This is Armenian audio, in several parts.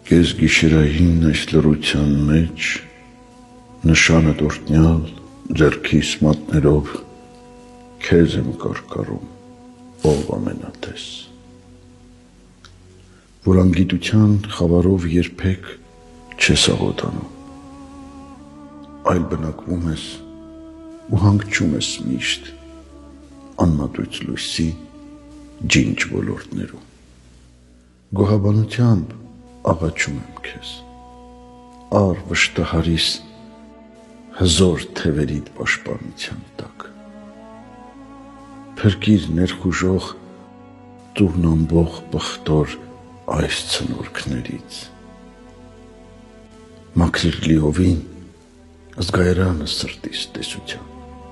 Կես գիշերային այս լռության մեջ նշանը տորտնյալ ձեռքիս մատներով քեզ եմ կարկառում, ով ամենատես, որ անգիտության խավարով երբեք չես աղոթանում, այլ բնակվում ես ու հանգչում ես միշտ անմատույց լույսի ջինջ ոլորտներում, գոհաբանությամբ աղաչում եմ քեզ, առ վշտահարիս հզոր թևերիդ պաշտպանության տակ, փրկիր ներխուժող տուրնամբող պղտոր այս ցնորքներից, մաքրիր լիովին զգայարանը սրտիս տեսության,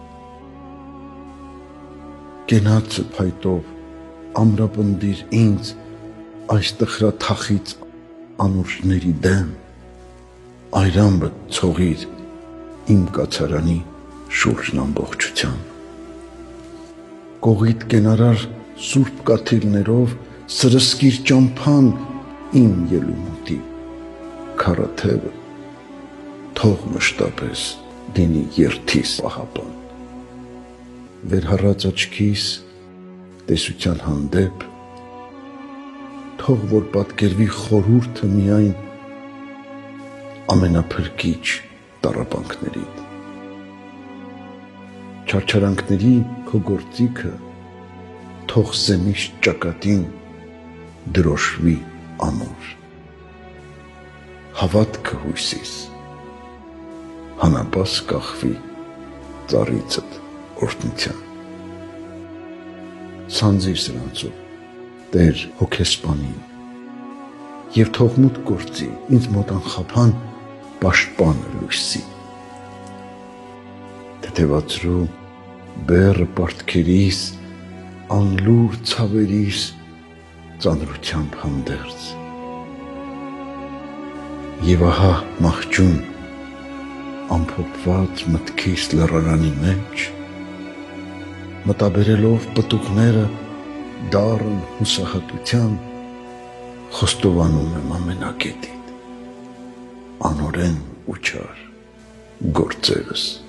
կենացը փայտով ամրապնդիր ինձ այս տխրաթախիծ անուրջների դեմ, այրամբը ցողիր իմ կացարանի շուրջն ամբողջության, կողիդ կենարար սուրբ կաթիլներով սրսկիր ճամփան իմ ելումուտի քարաթևը, թող մշտապես դինի երթիս պահապան, վերհառած աչքիս տեսության հանդեպ, թող որ պատկերվի խորհուրդը միայն ամենափրկիչ տառապանքներիդ, չարչարանքների քո գործիքը թող սեմիշտ ճակատին դրոշվի ամուր, հավատքը հույսիս հանապաս կախվի ծառիցդ օրհնության, սանձիր սրանցով Տեր հոգեսպանին և թող մուտք գործի ինձ մոտ անխափան պաշտպանը լույսի, թեթևացրու բեռը պարտքերիս, անլուր ցավերիս ծանրությամբ հանդերձ, և ահա մահճում ամփոփված մտքիս լռարանի մեջ, մտաբերելով պտուղները դառն հուսահատության, խոստովանում եմ ամենակետիդ, անօրեն ու չար գործերս,